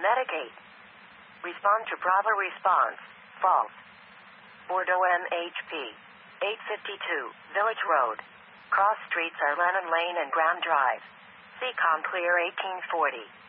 Medic 8. Respond to Bravo response. False. Bordeaux MHP. 852, Village Road. Cross streets are Lennon Lane and Graham Drive. CCOM clear 1840.